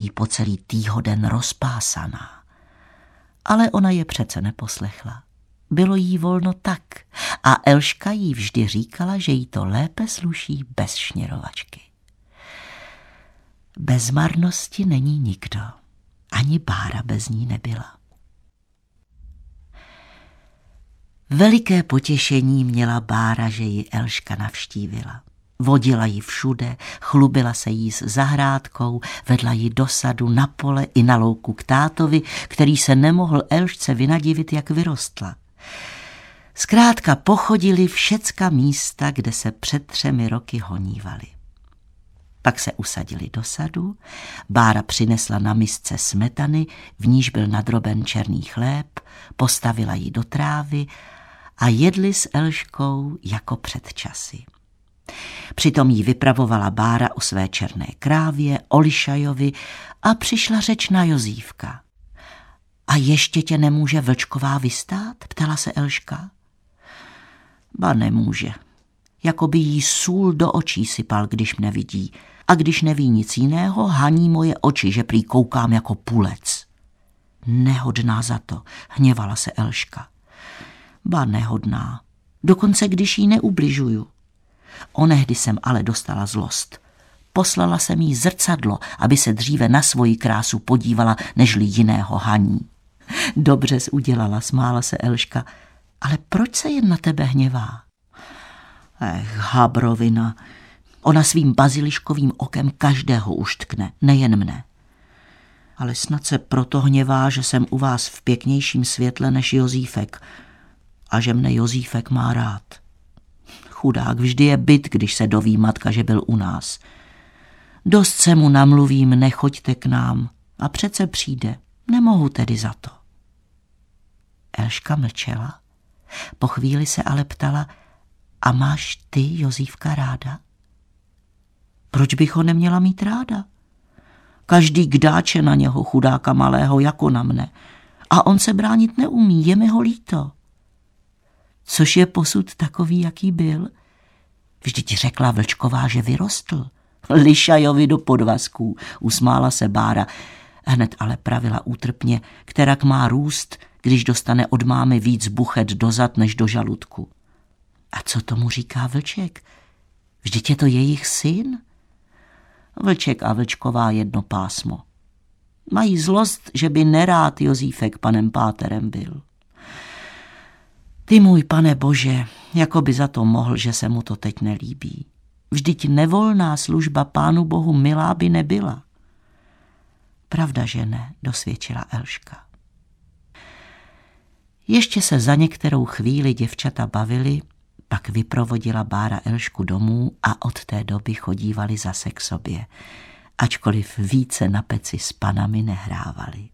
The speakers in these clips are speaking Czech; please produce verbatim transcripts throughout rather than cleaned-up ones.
jí po celý týhoden rozpásaná. Ale ona je přece neposlechla. Bylo jí volno tak a Elška jí vždy říkala, že jí to lépe sluší bez šněrovačky. Bez marnosti není nikdo. Ani Bára bez ní nebyla. Veliké potěšení měla Bára, že ji Elška navštívila. Vodila ji všude, chlubila se jí s zahrádkou, vedla ji do sadu, na pole i na louku k tátovi, který se nemohl Elšce vynadivit, jak vyrostla. Zkrátka pochodili všecka místa, kde se před třemi roky honívali. Pak se usadili do sadu, Bára přinesla na misce smetany, v níž byl nadroben černý chléb, postavila ji do trávy a jedli s Elškou jako před časy. Přitom jí vypravovala Bára o své černé krávě, o Lišajovi a přišla řeč na Jozífka. A ještě tě nemůže Vlčková vystát? Ptala se Elška. Ba nemůže. Jako by jí sůl do očí sypal, když mne vidí. A když neví nic jiného, haní moje oči, že prý koukám jako pulec. Nehodná za to, hněvala se Elška. Ba nehodná. Dokonce když jí neubližuju. Onehdy jsem ale dostala zlost. Poslala jsem jí zrcadlo, aby se dříve na svoji krásu podívala, nežli jiného haní. Dobře jsi udělala, smála se Elška. Ale proč se jen na tebe hněvá? Ech, habrovina. Ona svým baziliškovým okem každého uštkne, nejen mne. Ale snad se proto hněvá, že jsem u vás v pěknějším světle než Jozífek a že mne Jozífek má rád. Chudák, vždy je byt, když se doví matka, že byl u nás. Dost se mu namluvím, nechoďte k nám a přece přijde, nemohu tedy za to. Elška mlčela, po chvíli se ale ptala, a máš ty Jozífka ráda? Proč bych ho neměla mít ráda? Každý kdáče na něho, chudáka malého, jako na mne. A on se bránit neumí, je mi ho líto. Což je posud takový, jaký byl? Vždyť řekla Vlčková, že vyrostl. Lišajovi do podvazků, usmála se Bára. Hned ale pravila útrpně, kterak má růst, když dostane od mámy víc buchet do zad než do žaludku. A co tomu říká Vlček? Vždyť je to jejich syn? Vlček a Vlčková jedno pásmo. Mají zlost, že by nerád Jozífek panem páterem byl. Ty můj pane Bože, jako by za to mohl, že se mu to teď nelíbí. Vždyť nevolná služba Pánu Bohu milá by nebyla. Pravda, že ne, dosvědčila Elška. Ještě se za některou chvíli děvčata bavili, pak vyprovodila Bára Elšku domů a od té doby chodívali zase k sobě, ačkoliv více na peci s panami nehrávali.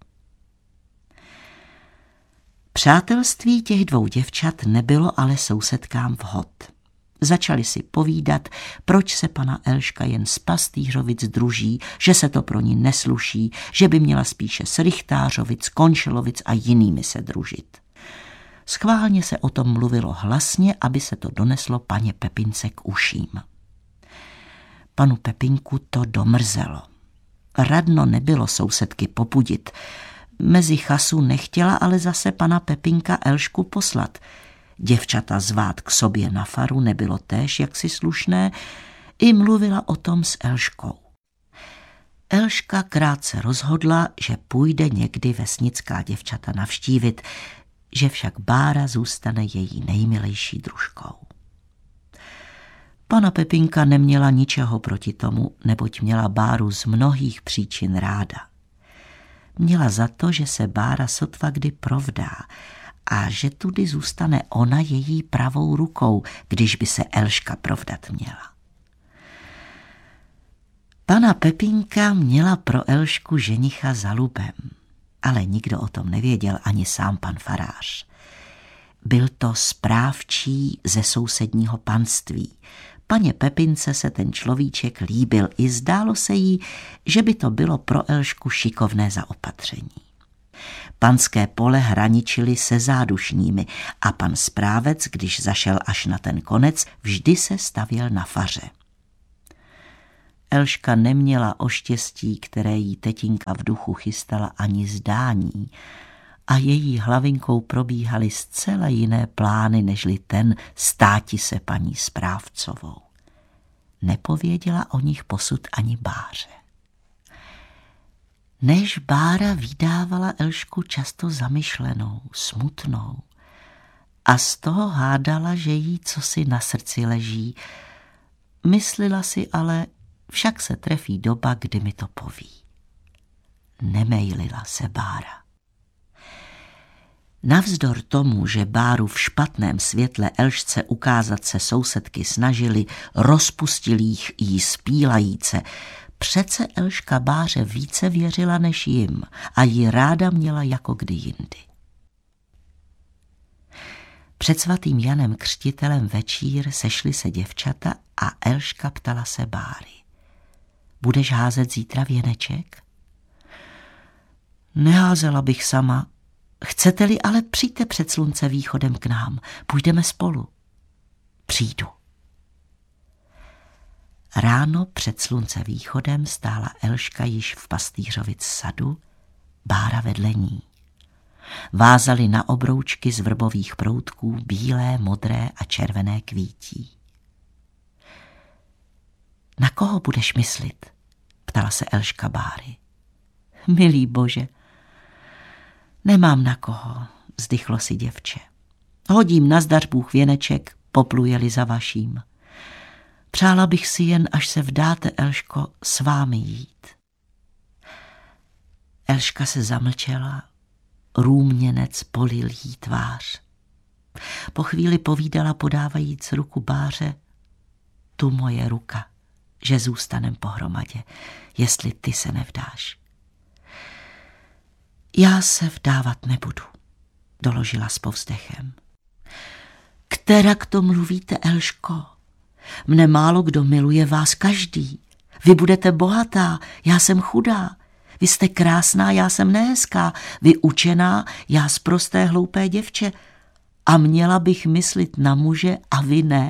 Přátelství těch dvou děvčat nebylo ale sousedkám vhod. Začali si povídat, proč se pana Elška jen z Pastýřovic druží, že se to pro ní nesluší, že by měla spíše s Rychtářovic, Končelovic a jinými se družit. Schválně se o tom mluvilo hlasně, aby se to doneslo paně Pepince k uším. Panu Pepinku to domrzelo. Radno nebylo sousedky popudit. Mezi chasu nechtěla ale zase pana Pepinka Elšku poslat. Děvčata zvát k sobě na faru nebylo též jaksi slušné, i mluvila o tom s Elškou. Elška krátce rozhodla, že půjde někdy vesnická děvčata navštívit, že však Bára zůstane její nejmilejší družkou. Pana Pepinka neměla ničeho proti tomu, neboť měla Báru z mnohých příčin ráda. Měla za to, že se Bára sotva kdy provdá a že tudy zůstane ona její pravou rukou, když by se Elška provdat měla. Pana Pepinka měla pro Elšku ženicha za lubem, ale nikdo o tom nevěděl, ani sám pan farář. Byl to správčí ze sousedního panství. Paně Pepince se ten človíček líbil i zdálo se jí, že by to bylo pro Elšku šikovné zaopatření. Panské pole hraničily se zádušními a pan správec, když zašel až na ten konec, vždy se stavěl na faře. Elška neměla o štěstí, které jí tetinka v duchu chystala, ani zdání a její hlavinkou probíhaly zcela jiné plány, nežli ten státi se paní správcovou. Nepověděla o nich posud ani Báře. Než Bára vydávala Elšku často zamyšlenou, smutnou a z toho hádala, že jí cosi na srdci leží. Myslela si ale, však se trefí doba, kdy mi to poví. Nemejlila se Bára. Navzdor tomu, že Báru v špatném světle Elšce ukázat se sousedky snažili, rozpustil jich jí spílajíce, přece Elška Báře více věřila než jim a ji ráda měla jako kdy jindy. Před svatým Janem Křtitelem večír sešly se děvčata a Elška ptala se Báry. Budeš házet zítra věneček? Neházela bych sama. Chcete-li, ale přijďte před slunce východem k nám. Půjdeme spolu. Přijdu. Ráno před slunce východem stála Elška již v pastýřovic sadu, Bára vedle ní. Vázali na obroučky z vrbových proutků bílé, modré a červené kvítí. Na koho budeš myslit? Ptala se Elška Báry. Milý Bože, nemám na koho, vzdychlo si děvče. Hodím nazdař Bůh věneček, popluje-li za vaším. Přála bych si jen, až se vdáte, Elško, s vámi jít. Elška se zamlčela, růměnec polil jí tvář. Po chvíli povídala, podávajíc ruku Báře, tu moje ruka, že zůstanem pohromadě, jestli ty se nevdáš. Já se vdávat nebudu, doložila s povzdechem. Kterak to mluvíte, Elško? Mne málo kdo miluje, vás každý. Vy budete bohatá, já jsem chudá. Vy jste krásná, já jsem nehezká. Vy učená, já sprosté hloupé děvče. A měla bych myslit na muže a vy ne?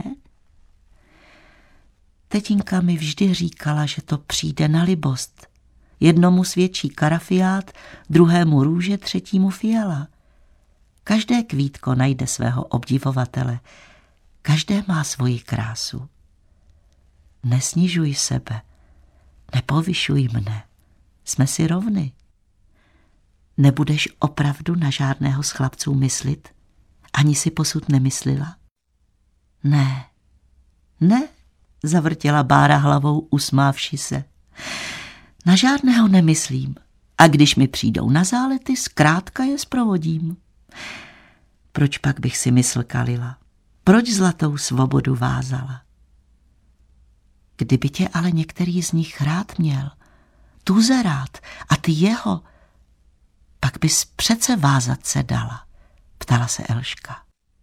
Tetinka mi vždy říkala, že to přijde na libost. Jednomu svědčí karafiát, druhému růže, třetímu fiala. Každé kvítko najde svého obdivovatele. Každé má svoji krásu. Nesnižuj sebe, nepovyšuj mne. Jsme si rovny. Nebudeš opravdu na žádného z chlapců myslit? Ani si posud nemyslela? Ne, ne, zavrtěla Bára hlavou, usmávši se. Na žádného nemyslím. A když mi přijdou na zálety, zkrátka je zprovodím. Proč pak bych si mysl kalila? Proč zlatou svobodu vázala? Kdyby tě ale některý z nich rád měl, tuze rád a ty jeho, pak bys přece vázat se dala, ptala se Elška.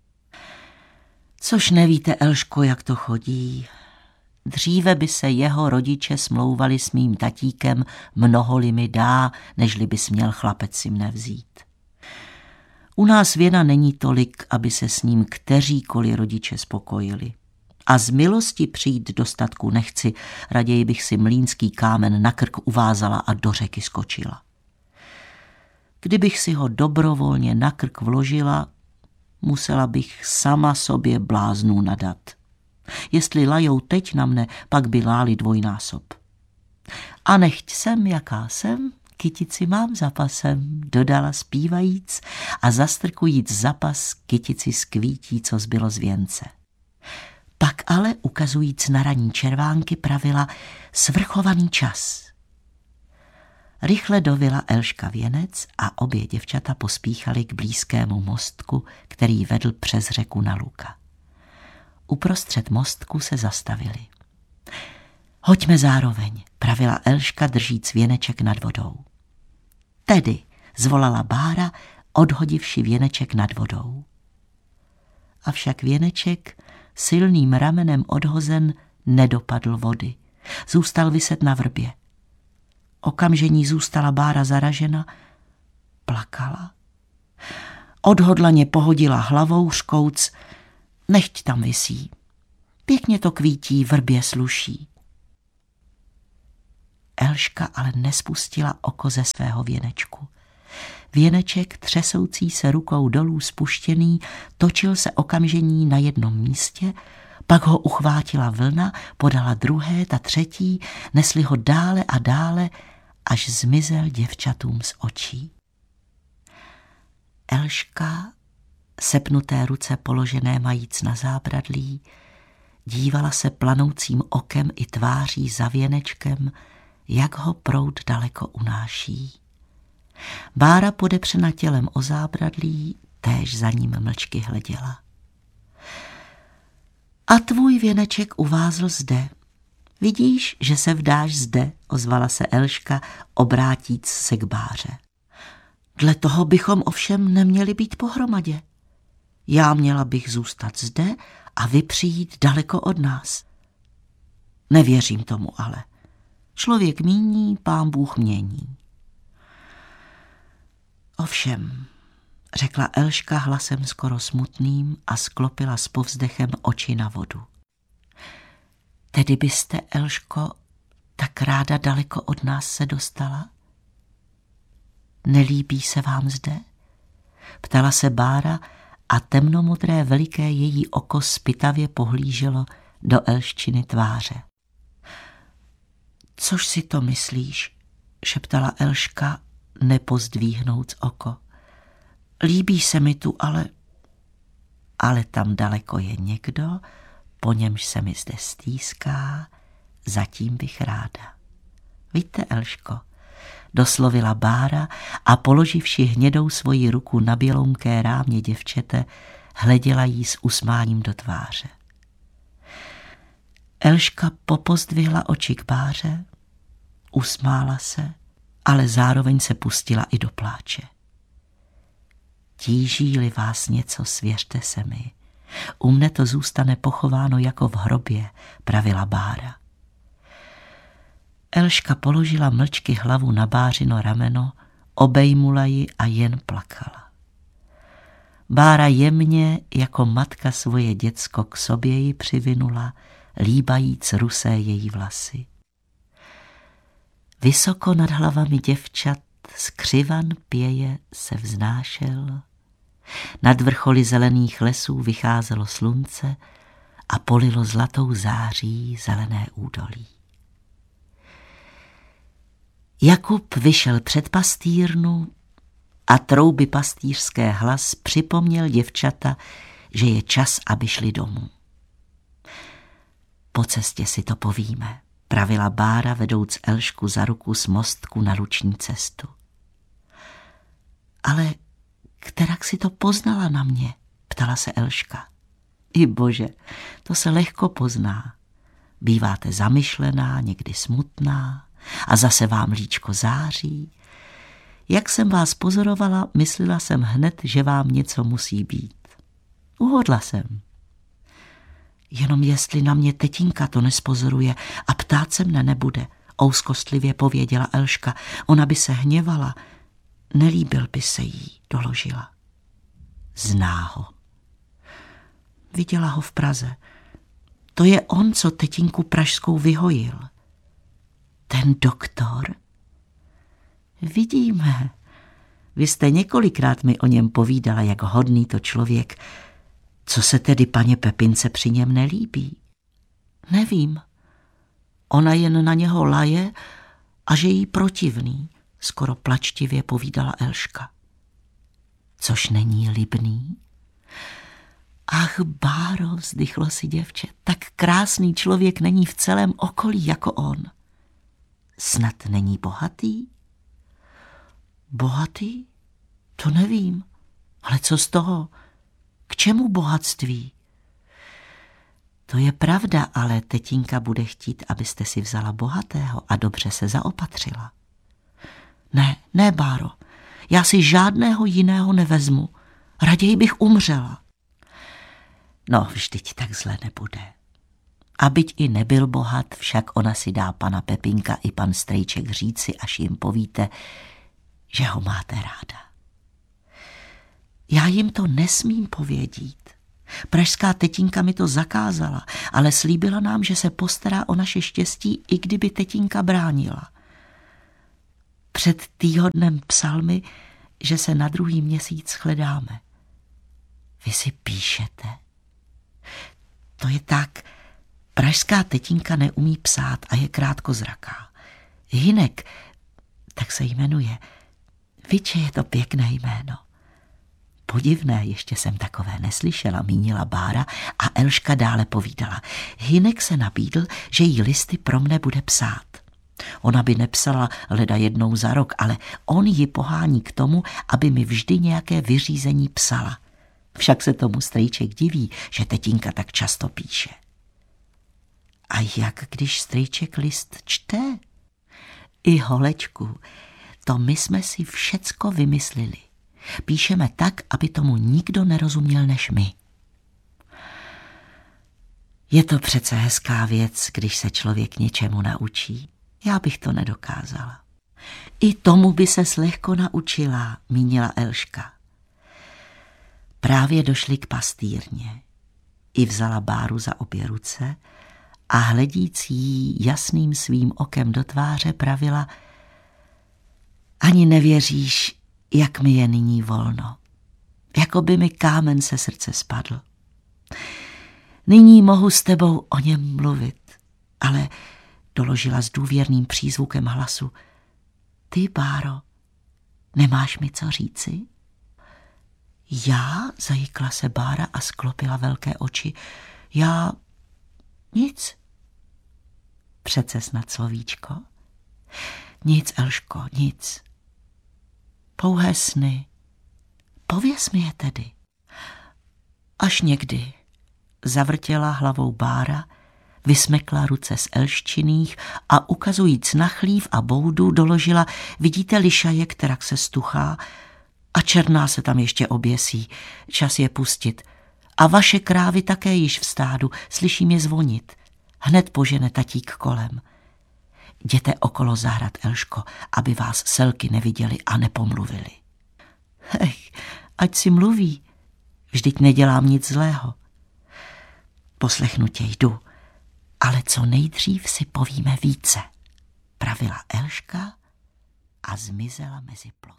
Což nevíte, Elško, jak to chodí. Dříve by se jeho rodiče smlouvali s mým tatíkem, mnoho-li mi dá, nežli bys měl chlapec si mne vzít. U nás věna není tolik, aby se s ním kteříkoliv rodiče spokojili. A z milosti přijít do statku nechci, raději bych si mlýnský kámen na krk uvázala a do řeky skočila. Kdybych si ho dobrovolně na krk vložila, musela bych sama sobě bláznů nadat. Jestli lajou teď na mne, pak by láli dvojnásob. A nechť jsem, jaká jsem, kytici mám za pasem, dodala zpívajíc a zastrkujíc za pas kytici z kvítí, co zbylo z věnce. Pak ale, ukazujíc na raní červánky, pravila svrchovaný čas. Rychle dovila Elška věnec a obě děvčata pospíchaly k blízkému mostku, který vedl přes řeku na Luka. Uprostřed mostku se zastavili. Hoďme zároveň, pravila Elška, držíc věneček nad vodou. Tedy, zvolala Bára, odhodivši věneček nad vodou. Avšak věneček, silným ramenem odhozen, nedopadl vody. Zůstal viset na vrbě. Okamžení zůstala Bára zaražena, plakala. Odhodlaně pohodila hlavou, řkouc, nechť tam visí. Pěkně to kvítí vrbě sluší. Elška ale nespustila oko ze svého věnečku. Věneček, třesoucí se rukou dolů spuštěný, točil se okamžení na jednom místě, pak ho uchvátila vlna, podala druhé, ta třetí, nesli ho dále a dále, až zmizel děvčatům z očí. Elška, sepnuté ruce položené majíc na zábradlí, dívala se planoucím okem i tváří za věnečkem, jak ho proud daleko unáší. Bára podepřena tělem o zábradlí též za ním mlčky hleděla. A tvůj věneček uvázl zde. Vidíš, že se vdáš zde, ozvala se Elška, obrátíc se k Báře. Dle toho bychom ovšem neměli být pohromadě. Já měla bych zůstat zde a vy přijít daleko od nás. Nevěřím tomu ale. Člověk míní, Pán Bůh mění. Ovšem, řekla Elška hlasem skoro smutným a sklopila s povzdechem oči na vodu. Tedy byste, Elško, tak ráda daleko od nás se dostala? Nelíbí se vám zde? Ptala se Bára a temnomodré veliké její oko zpytavě pohlíželo do Elščiny tváře. Což si to myslíš? Šeptala Elška, nepozdvíhnout oko. Líbí se mi tu, ale... Ale tam daleko je někdo, po němž se mi zde stýská, zatím bych ráda. Víte, Elško, doslovila Bára a položivši hnědou svoji ruku na bělounké rámě děvčete, hleděla jí s usmáním do tváře. Elška popozdvihla oči k Báře, usmála se, ale zároveň se pustila i do pláče. Tíží-li vás něco, svěřte se mi. U mne to zůstane pochováno jako v hrobě, pravila Bára. Elška položila mlčky hlavu na Bářino rameno, obejmula ji a jen plakala. Bára jemně jako matka svoje děcko k sobě ji přivinula, líbajíc rusé její vlasy. Vysoko nad hlavami děvčat skřivan pěje se vznášel, nad vrcholy zelených lesů vycházelo slunce a polilo zlatou září zelené údolí. Jakub vyšel před pastýrnu a trouby pastýřské hlas připomněl děvčata, že je čas, aby šli domů. Po cestě si to povíme, pravila Bára, vedouc Elšku za ruku z mostku na luční cestu. Ale kterak si to poznala na mě, ptala se Elška. I bože, to se lehko pozná. Býváte zamyšlená, někdy smutná a zase vám líčko září. Jak jsem vás pozorovala, myslela jsem hned, že vám něco musí být. Uhodla jsem. Jenom jestli na mě tetinka to nespozoruje a ptát se mne nebude, ouskostlivě pověděla Elška. Ona by se hněvala, nelíbil by se jí, doložila. Zná ho. Viděla ho v Praze. To je on, co tetinku pražskou vyhojil. Ten doktor? Vidíme. Vy jste několikrát mi o něm povídala, jak hodný to člověk. Co se tedy paně Pepince při něm nelíbí? Nevím. Ona jen na něho laje a že jí protivný, skoro plačtivě povídala Elška. Což není libný? Ach, Báro, vzdychlo si děvče, tak krásný člověk není v celém okolí jako on. Snad není bohatý? Bohatý? To nevím. Ale co z toho? K čemu bohatství? To je pravda, ale tetinka bude chtít, abyste si vzala bohatého a dobře se zaopatřila. Ne, ne, Báro, já si žádného jiného nevezmu. Raději bych umřela. No, vždyť tak zle nebude. A byť i nebyl bohat, však ona si dá pana Pepinka i pan Strejček říci, až jim povíte, že ho máte ráda. Já jim to nesmím povědít. Pražská tetinka mi to zakázala, ale slíbila nám, že se postará o naše štěstí, i kdyby tetinka bránila. Před týhodnem psal mi, že se na druhý měsíc shledáme. Vy si píšete? To je tak, pražská tetinka neumí psát a je krátkozraká. Hynek, tak se jmenuje. Viče, je to pěkné jméno. Podivné, ještě jsem takové neslyšela, mínila Bára a Elška dále povídala. Hynek se nabídl, že jí listy pro mne bude psát. Ona by nepsala leda jednou za rok, ale on ji pohání k tomu, aby mi vždy nějaké vyřízení psala. Však se tomu strýček diví, že tetinka tak často píše. A jak když strýček list čte? I holečku, to my jsme si všecko vymyslili. Píšeme tak, aby tomu nikdo nerozuměl než my. Je to přece hezká věc, když se člověk něčemu naučí. Já bych to nedokázala. I tomu by se lehko naučila, mínila Elška. Právě došli k pastýrně. I vzala Báru za obě ruce a hledící jí jasným svým okem do tváře pravila: ani nevěříš, jak mi je nyní volno. Jako by mi kámen se srdce spadl. Nyní mohu s tebou o něm mluvit, ale, doložila s důvěrným přízvukem hlasu, ty, Báro, nemáš mi co říci? Já? Zajikla se Bára a sklopila velké oči. Já... nic. Přece snad slovíčko? Nic, Elško, nic. Pouhé sny. Pověz mi je tedy. Až někdy. Zavrtěla hlavou Bára, vysmekla ruce z elščiných a ukazujíc na chlív a boudu doložila: vidíte lišaje, kterak se stuchá a černá se tam ještě oběsí. Čas je pustit. A vaše krávy také již v stádu, slyším je zvonit. Hned požene tatík kolem. Jděte okolo zahrad, Elško, aby vás selky neviděli a nepomluvili. Ech, ať si mluví, vždyť nedělám nic zlého. Poslechnu tě, jdu, ale co nejdřív si povíme více, pravila Elška a zmizela mezi ploty.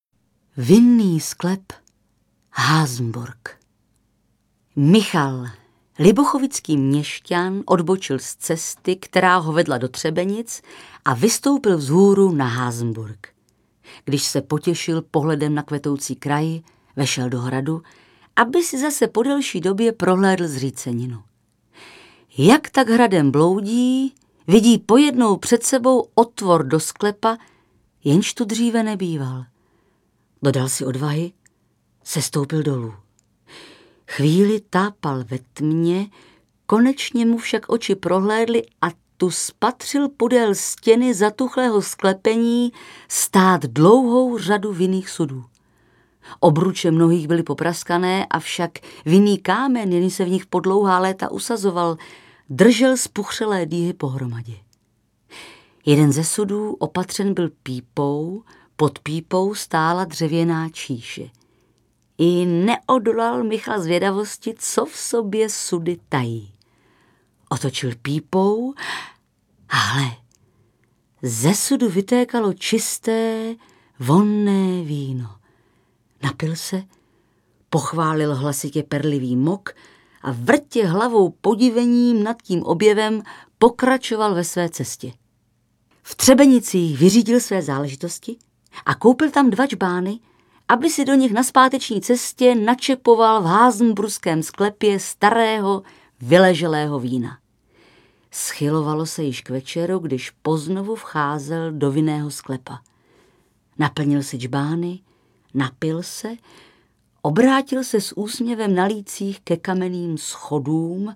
Vinný sklep Házenburg. Michal, libochovický měšťan, odbočil z cesty, která ho vedla do Třebenic, a vystoupil vzhůru na Házenburg. Když se potěšil pohledem na kvetoucí kraj, vešel do hradu, aby si zase po delší době prohlédl zříceninu. Jak tak hradem bloudí, vidí pojednou před sebou otvor do sklepa, jenž tu dříve nebýval. Dodal si odvahy, sestoupil dolů. Chvíli tápal ve tmě, konečně mu však oči prohlédly a tu spatřil podél stěny zatuchlého sklepení stát dlouhou řadu vinných sudů. Obruče mnohých byly popraskané, avšak vinný kámen, jenž se v nich po dlouhá léta usazoval, držel spuchřelé dýhy pohromadě. Jeden ze sudů opatřen byl pípou, pod pípou stála dřevěná číše. I neodolal Michal zvědavosti, co v sobě sudy tají. Otočil pípou, ale ze sudu vytékalo čisté, vonné víno. Napil se, pochválil hlasitě perlivý mok a vrtě hlavou podivením nad tím objevem pokračoval ve své cestě. V Třebenicích vyřídil své záležitosti a koupil tam dva čbány, aby si do nich na zpáteční cestě načepoval v házenburském sklepě starého, vyleželého vína. Schylovalo se již k večeru, když poznovu vcházel do vinného sklepa. Naplnil si čbány, napil se, obrátil se s úsměvem na lících ke kamenným schodům.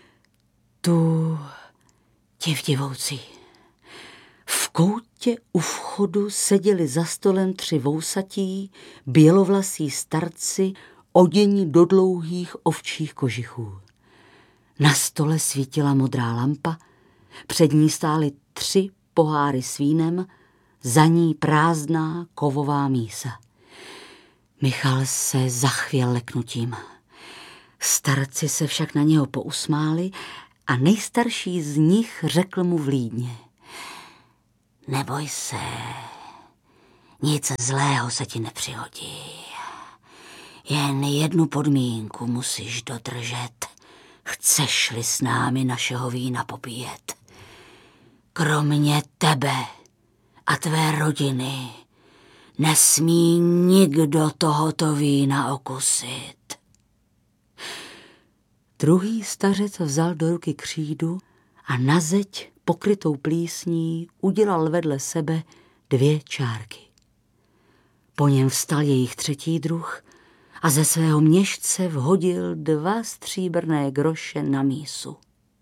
Tu divdivoucí. V koutě u vchodu seděli za stolem tři vousatí, bělovlasí starci, oděni do dlouhých ovčích kožichů. Na stole svítila modrá lampa, před ní stály tři poháry s vínem, za ní prázdná kovová mísa. Michal se zachvěl leknutím. Starci se však na něho pousmáli a nejstarší z nich řekl mu vlídně: neboj se, Nic zlého se ti nepřihodí. Jen jednu podmínku musíš dodržet. Chceš-li s námi našeho vína popíjet. Kromě tebe a tvé rodiny nesmí nikdo tohoto vína okusit. Druhý stařec vzal do ruky křídu a na zeď pokrytou plísní udělal vedle sebe dvě čárky. Po něm vstal jejich třetí druh a ze svého měšce vhodil dva stříbrné groše na mísu.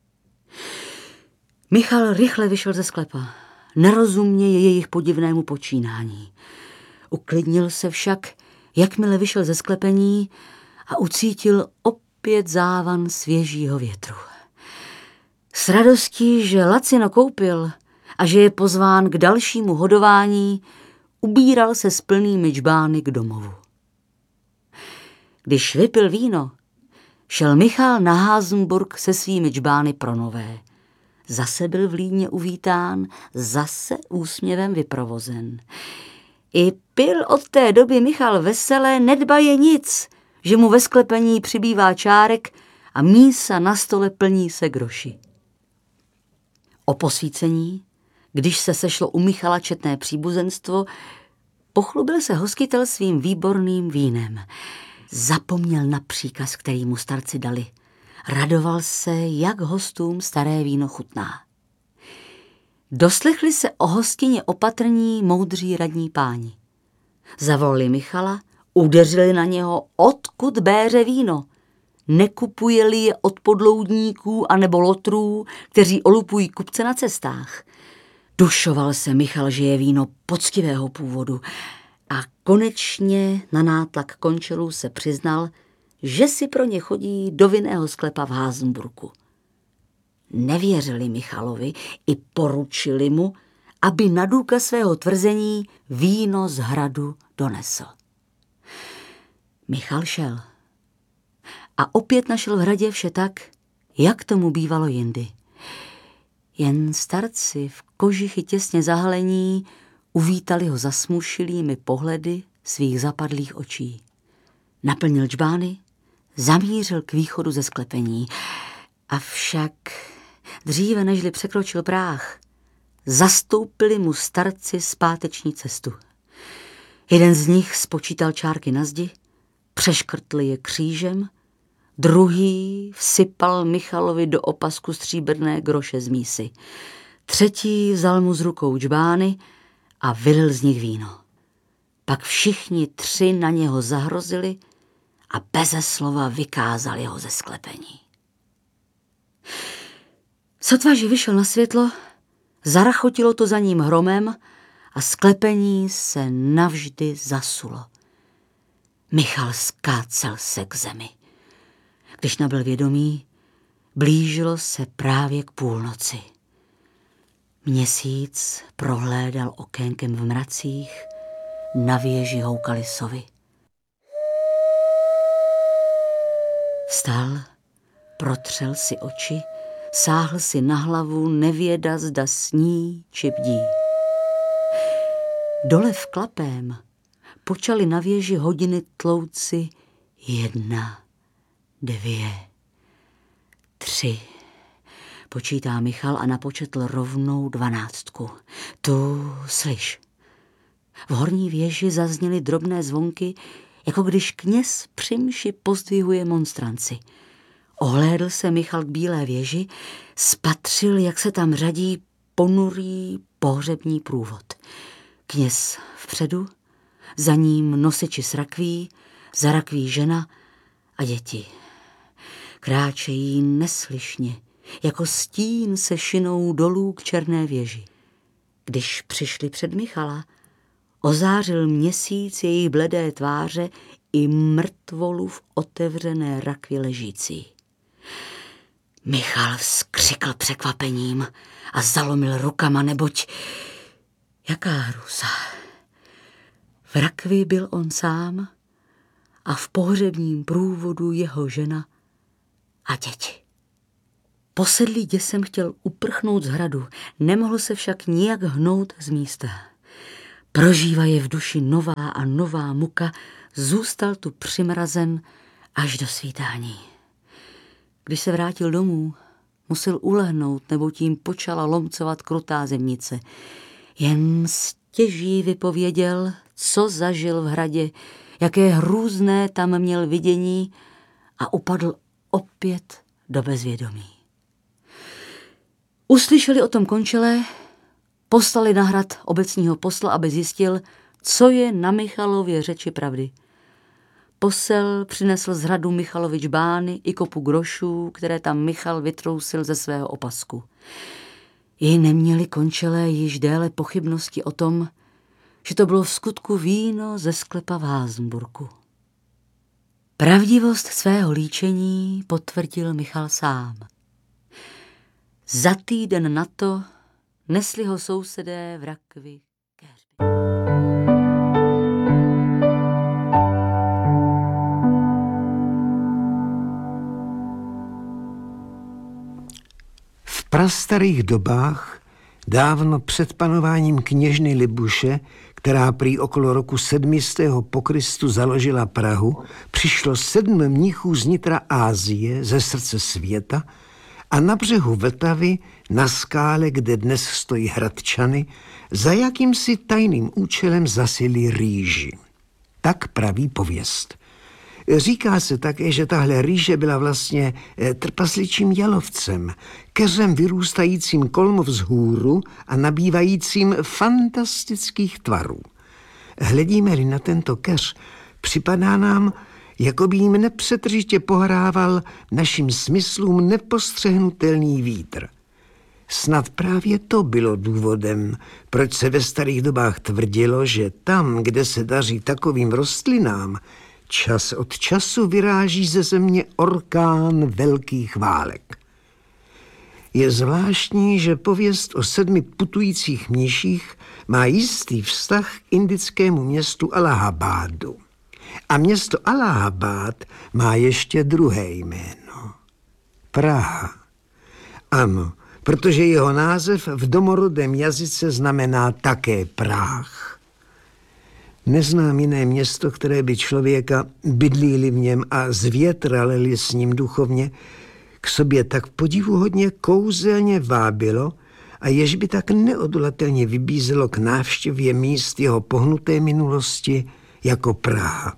Michal rychle vyšel ze sklepa. Nerozumě je jejich podivnému počínání. Uklidnil se však, jakmile vyšel ze sklepení a ucítil opět závan svěžího větru. S radostí, že lacino koupil a že je pozván k dalšímu hodování, ubíral se s plnými džbány k domovu. Když vypil víno, šel Michal na Házenburg se svými džbány pro nové. Zase byl v Líně uvítán, zase úsměvem vyprovozen. I pil od té doby Michal veselé, nedbaje nic, že mu ve sklepení přibývá čárek a mísa na stole plní se groši. O posvícení, když se sešlo u Michala četné příbuzenstvo, pochlubil se hostitel svým výborným vínem. Zapomněl na příkaz, který mu starci dali. Radoval se, jak hostům staré víno chutná. Doslechli se o hostině opatrní, moudří radní páni. Zavolali Michala, udeřili na něho, odkud béře víno. Nekupuje-li je od podloudníků anebo lotrů, kteří olupují kupce na cestách. Dušoval se Michal, že je víno poctivého původu a konečně na nátlak končelů se přiznal, že si pro ně chodí do vinného sklepa v Házenburgu. Nevěřili Michalovi i poručili mu, aby na důkaz svého tvrzení víno z hradu donesl. Michal šel a opět našel v hradě vše tak, jak tomu bývalo jindy. Jen starci v kožichy těsně zahalení uvítali ho zasmušilými pohledy svých zapadlých očí. Naplnil džbány, zamířil k východu ze sklepení. Avšak dříve nežli překročil práh, zastoupili mu starci zpáteční cestu. Jeden z nich spočítal čárky na zdi, přeškrtl je křížem, druhý vsypal Michalovi do opasku stříbrné groše z mísy. Třetí vzal mu z rukou džbány a vylil z nich víno. Pak všichni tři na něho zahrozili a beze slova vykázali ho ze sklepení. Sotva, že vyšel na světlo, zarachotilo to za ním hromem a sklepení se navždy zasulo. Michal skácel se k zemi. Když nabyl vědomí, blížilo se právě k půlnoci. Měsíc prohlédal okénkem v mracích, na věži houkali sovy. Vstal, protřel si oči, sáhl si na hlavu, nevěda, zda sní či bdí. Dole v Klapém počali na věži hodiny tlouci jedna, dvě, tři. Počítá Michal a napočetl rovnou dvanáctku. Tu, slyš. V horní věži zazněly drobné zvonky, jako když kněz při mši pozdvihuje monstranci. Ohlédl se Michal k bílé věži, spatřil, jak se tam řadí ponurý pohřební průvod. Kněz vpředu, za ním nosiči s rakví, za rakví žena a děti. Kráčejí neslyšně, jako stín se šinou dolů k černé věži. Když přišli před Michala, ozářil měsíc jejich bledé tváře i mrtvolu v otevřené rakvi ležící. Michal vzkřikl překvapením a zalomil rukama, neboť jaká hrůza. V rakvi byl on sám a v pohřebním průvodu jeho žena a děti. Posedlý děsem chtěl uprchnout z hradu, nemohl se však nijak hnout z místa. Prožívá je v duši nová a nová muka, zůstal tu přimrazen až do svítání. Když se vrátil domů, musel ulehnout, nebo tím počala lomcovat krutá zemnice. Jen stěží vypověděl, co zažil v hradě, jaké hrůzné tam měl vidění, a upadl opět do bezvědomí. Uslyšeli o tom končelé, poslali na hrad obecního posla, aby zjistil, co je na Michalově řeči pravdy. Posel přinesl z hradu Michalovi čbány i kopu grošů, které tam Michal vytrousil ze svého opasku. I neměli končelé již déle pochybnosti o tom, že to bylo v skutku víno ze sklepa v Házmburku. Pravdivost svého líčení potvrdil Michal sám. Za týden na to nesli ho sousedé v rakvi ke hřbitově. V prastarých dobách, dávno před panováním kněžny Libuše, která prý okolo roku sedmistého po Kristu založila Prahu, přišlo sedm mnichů z nitra Ázie, ze srdce světa, a na břehu Vltavy, na skále, kde dnes stojí Hradčany, za jakýmsi tajným účelem zasili rýži. Tak praví pověst. Říká se také, že tahle rýže byla vlastně trpasličím jalovcem, keřem vyrůstajícím kolmo vzhůru a nabývajícím fantastických tvarů. Hledíme-li na tento keř, připadá nám, jako by jim nepřetržitě pohrával našim smyslům nepostřehnutelný vítr. Snad právě to bylo důvodem, proč se ve starých dobách tvrdilo, že tam, kde se daří takovým rostlinám, čas od času vyráží ze země orkán velkých válek. Je zvláštní, že pověst o sedmi putujících mniších má jistý vztah k indickému městu Allahabádu. A město Allahabád má ještě druhé jméno. Praha. Ano, protože jeho název v domorodém jazyce znamená také práh. Neznám jiné město, které by člověka, bydlí-li v něm a zvětrali s ním duchovně, k sobě tak podivuhodně kouzelně vábilo a jež by tak neodolatelně vybízelo k návštěvě míst jeho pohnuté minulosti jako Praha.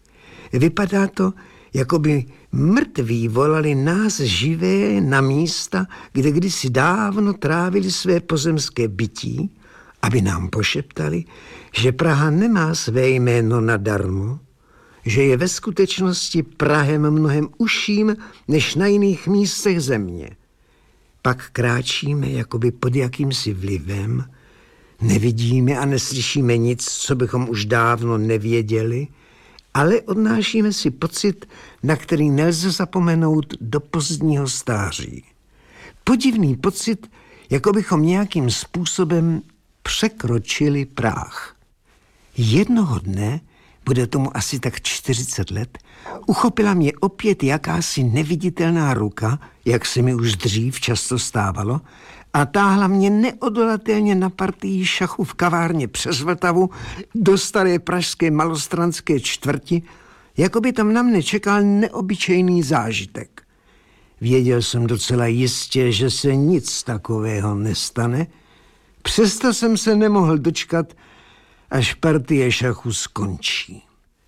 Vypadá to, jako by mrtví volali nás živé na místa, kde kdysi dávno trávili své pozemské bytí, aby nám pošeptali, že Praha nemá své jméno nadarmo, že je ve skutečnosti Prahem mnohem užším než na jiných místech země. Pak kráčíme jakoby pod jakýmsi vlivem, nevidíme a neslyšíme nic, co bychom už dávno nevěděli, ale odnášíme si pocit, na který nelze zapomenout do pozdního stáří. Podivný pocit, jako bychom nějakým způsobem překročili práh. Jednoho dne, bude tomu asi tak čtyřicet let, uchopila mě opět jakási neviditelná ruka, jak se mi už dřív často stávalo, a táhla mě neodolatelně na partii šachu v kavárně přes Vltavu do staré pražské malostranské čtvrti, jako by tam na mne čekal neobyčejný zážitek. Věděl jsem docela jistě, že se nic takového nestane, přesto jsem se nemohl dočkat, až partie šachu skončí.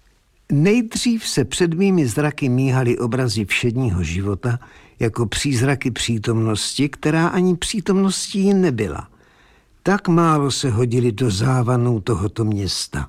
Nejdřív se před mými zraky míhaly obrazy všedního života jako přízraky přítomnosti, která ani přítomností nebyla. Tak málo se hodily do závanů tohoto města.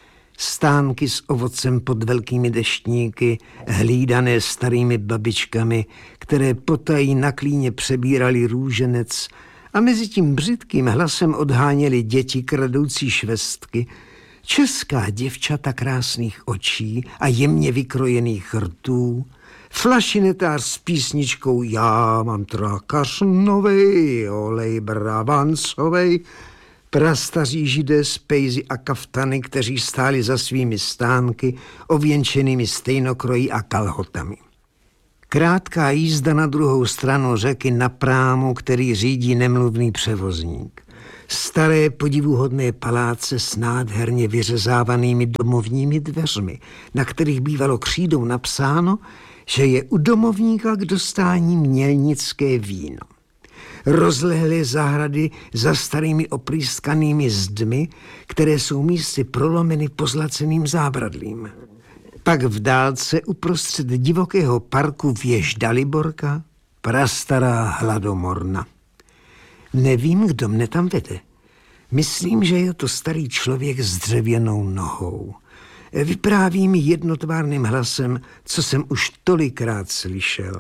Stánky s ovocem pod velkými deštníky, hlídané starými babičkami, které potají na klíně přebírali růženec a mezi tím břitkým hlasem odháněli děti kradoucí švestky, česká děvčata krásných očí a jemně vykrojených rtů, flašinetář s písničkou Já mám trakař novej, olej bravancovej, prastaří židé s pejzy a kaftany, kteří stáli za svými stánky, ověnčenými stejnokrojí a kalhotami. Krátká jízda na druhou stranu řeky na prámu, který řídí nemluvný převozník. Staré podivuhodné paláce s nádherně vyřezávanými domovními dveřmi, na kterých bývalo křídou napsáno, že je u domovníka k dostání mělnické víno. Rozlehlé zahrady za starými oprýskanými zdmi, které jsou místy prolomeny pozlaceným zábradlím. Pak v dálce uprostřed divokého parku věž Daliborka, prastará hladomorna. Nevím, kdo mne tam vede. Myslím, že je to starý člověk s dřevěnou nohou. Vypráví mi jednotvárným hlasem, co jsem už tolikrát slyšel.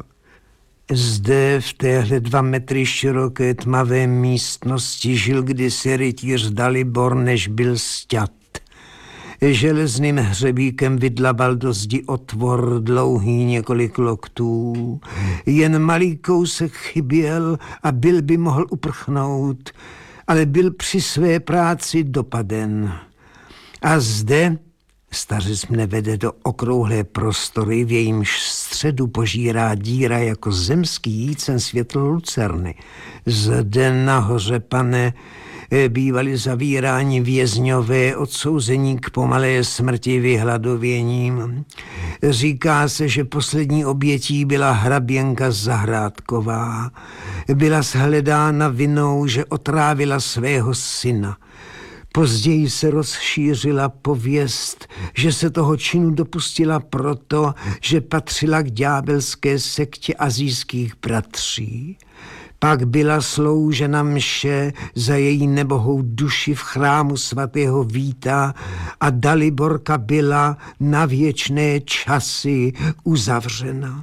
Zde v téhle dva metry široké tmavé místnosti žil kdysi rytíř Dalibor, než byl sťat. Železným hřebíkem vydlabal do zdi otvor dlouhý několik loktů. Jen malý kousek chyběl a byl by mohl uprchnout, ale byl při své práci dopaden. A zde stařec mne vede do okrouhlé prostory, v jejímž středu požírá díra jako zemský jícen světlo lucerny. Zde nahoře, pane, bývali zavíráni vězňové odsouzení k pomalé smrti vyhladověním. Říká se, že poslední obětí byla hraběnka Zahrádková. Byla shledána vinou, že otrávila svého syna. Později se rozšířila pověst, že se toho činu dopustila proto, že patřila k ďábelské sektě asijských bratří. Pak byla sloužena mše za její nebohou duši v chrámu svatého Víta a Daliborka byla na věčné časy uzavřena.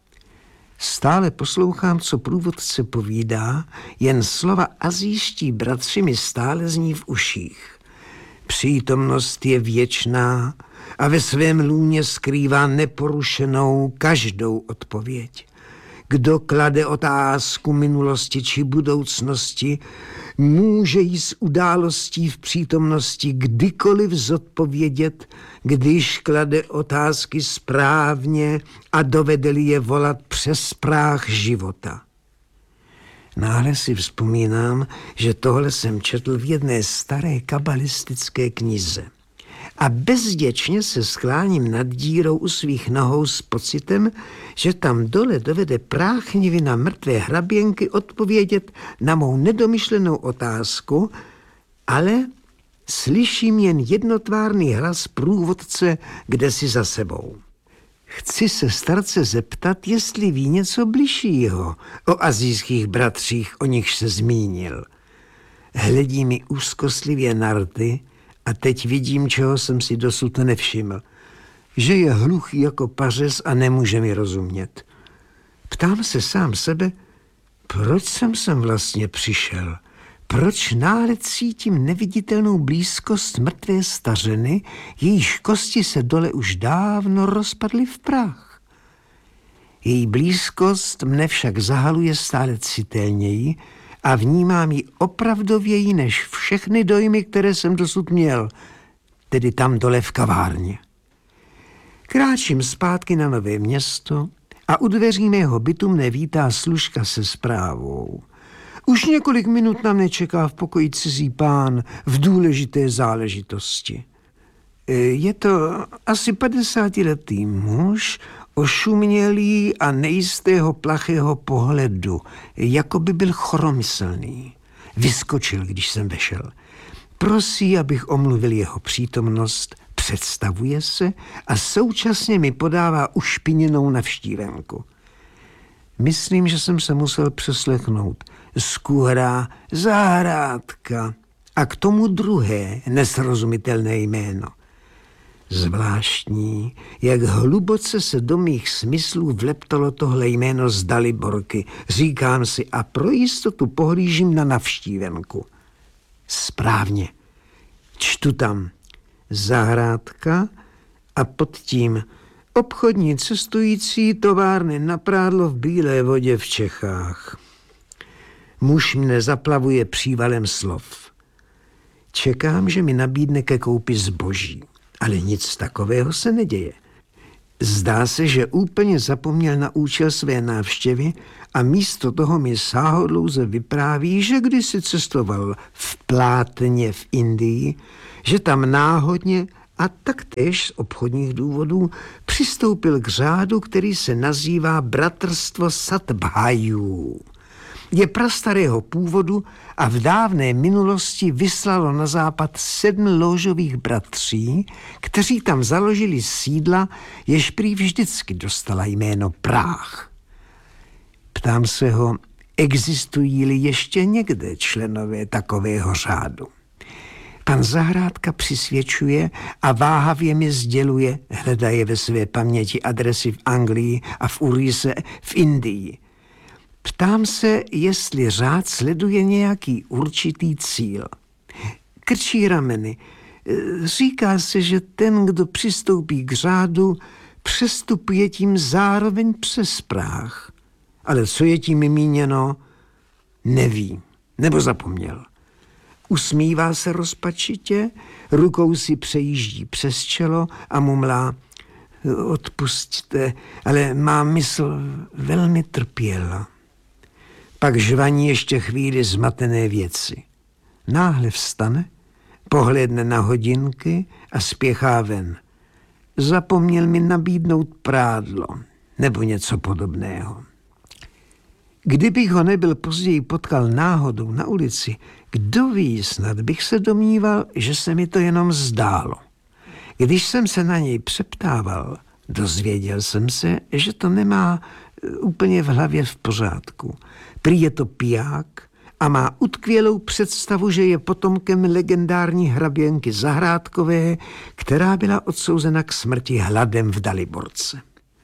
Stále poslouchám, co průvodce povídá, jen slova asijští bratři mi stále zní v uších. Přítomnost je věčná a ve svém lůně skrývá neporušenou každou odpověď. Kdo klade otázku minulosti či budoucnosti, může jí s událostí v přítomnosti kdykoliv zodpovědět, když klade otázky správně a dovede-li je volat přes práh života. Náhle si vzpomínám, že tohle jsem četl v jedné staré kabalistické knize. A bezděčně se skláním nad dírou u svých nohou s pocitem, že tam dole dovede práchnivina mrtvé hraběnky odpovědět na mou nedomyšlenou otázku, ale slyším jen jednotvárný hlas průvodce kdesi za sebou. Chci se starce zeptat, jestli ví něco bližšího o asijských bratřích, o nichž se zmínil. Hledí mi úzkostlivě na rty a teď vidím, čeho jsem si dosud nevšiml. Že je hluchý jako pařez a nemůže mi rozumět. Ptám se sám sebe, proč jsem sem vlastně přišel? Proč náhle cítím neviditelnou blízkost mrtvé stařeny, jejíž kosti se dole už dávno rozpadly v prach? Její blízkost mne však zahaluje stále citelněji a vnímám ji opravdověji než všechny dojmy, které jsem dosud měl, tedy tam dole v kavárně. Kráčím zpátky na Nové Město a u dveří mého bytu mne vítá služka se zprávou. Už několik minut na mne čeká v pokoji cizí pán v důležité záležitosti. Je to asi padesátiletý muž, ošumělý a nejistého plachého pohledu, jako by byl choromyslný. Vyskočil, když jsem vešel. Prosí, abych omluvil jeho přítomnost, představuje se a současně mi podává ušpiněnou navštívenku. Myslím, že jsem se musel přeslechnout. Skůra Zahrádka a k tomu druhé nesrozumitelné jméno. Zvláštní, jak hluboce se do mých smyslů vleptalo tohle jméno z Daliborky. Říkám si a pro jistotu pohlížím na navštívenku. Správně. Čtu tam Zahrádka a pod tím obchodní cestující továrny na prádlo v Bílé Vodě v Čechách. Muž mne zaplavuje přívalem slov. Čekám, že mi nabídne ke koupi zboží, ale nic takového se neděje. Zdá se, že úplně zapomněl na účel své návštěvy a místo toho mi sáhodlouze vypráví, že kdysi cestoval v Plátně v Indii, že tam náhodně a taktéž z obchodních důvodů přistoupil k řádu, který se nazývá Bratrstvo Satbhajů. Je prastarého původu a v dávné minulosti vyslalo na západ sedm lóžových bratří, kteří tam založili sídla, jež prý vždycky dostala jméno Práh. Ptám se ho, existují-li ještě někde členové takového řádu. Pan Zahrádka přisvědčuje a váhavě mi sděluje, hledaje ve své paměti adresy v Anglii a v Urise v Indii. Ptám se, jestli řád sleduje nějaký určitý cíl. Krčí rameny. Říká se, že ten, kdo přistoupí k řádu, přestupuje tím zároveň přes práh. Ale co je tím míněno, neví, nebo zapomněl. Usmívá se rozpačitě, rukou si přejíždí přes čelo a mumlá: odpusťte, ale má mysl velmi trpěla. Pak žvaní ještě chvíli zmatené věci. Náhle vstane, pohlédne na hodinky a spěchá ven. Zapomněl mi nabídnout prádlo nebo něco podobného. Kdybych ho nebyl později potkal náhodou na ulici, kdo ví, snad bych se domníval, že se mi to jenom zdálo. Když jsem se na něj přeptával, dozvěděl jsem se, že to nemá úplně v hlavě v pořádku. Prý je to piják a má utkvělou představu, že je potomkem legendární hraběnky Zahrádkové, která byla odsouzena k smrti hladem v Daliborce.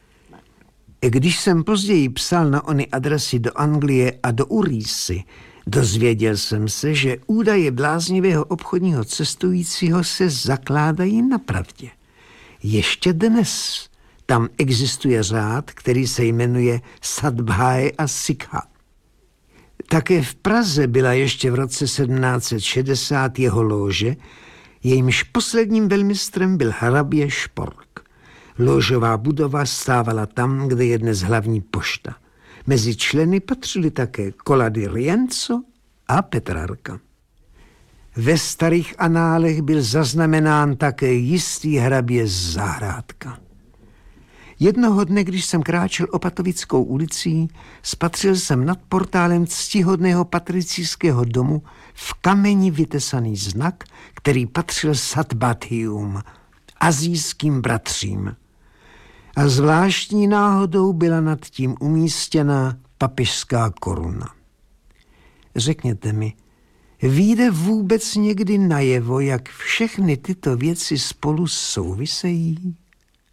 Když jsem později psal na ony adresy do Anglie a do Urísy, dozvěděl jsem se, že údaje bláznivého obchodního cestujícího se zakládají na pravdě. Ještě dnes tam existuje řád, který se jmenuje Satbhaj a Sikha. Také v Praze byla ještě v roce sedmnáct set šedesát jeho lóže, jejímž posledním velmistrem byl hrabě Špork. Lóžová budova stávala tam, kde je dnes hlavní pošta. Mezi členy patřili také Kolady Rienzo a Petrarka. Ve starých análech byl zaznamenán také jistý hrabě z Zahrádka. Jednoho dne, když jsem kráčel Opatovickou ulicí, spatřil jsem nad portálem ctihodného patricijského domu v kameni vytesaný znak, který patřil Satbhajům, asijským bratřím. A zvláštní náhodou byla nad tím umístěna papežská koruna. Řekněte mi, vyjde vůbec někdy najevo, jak všechny tyto věci spolu souvisejí?